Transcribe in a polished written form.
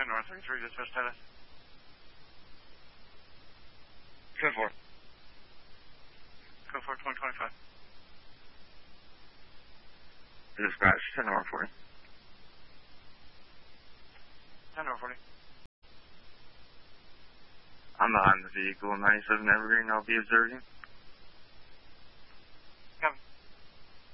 10 North 33, dispatch status. 10-4. Code 4, 2025. Dispatch, 10 North 40. 10 North 40. I'm behind the vehicle, 97 Evergreen, I'll be observing.